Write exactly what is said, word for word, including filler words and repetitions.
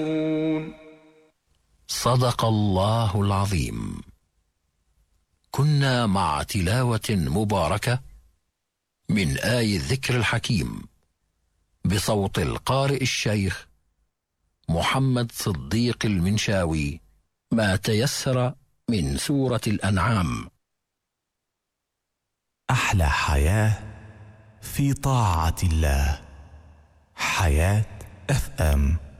صدق الله العظيم. كنا مع تلاوة مباركة من آي الذكر الحكيم بصوت القارئ الشيخ محمد صديق المنشاوي، ما تيسر من سورة الأنعام. أحلى حياة في طاعة الله. حياة اف ام.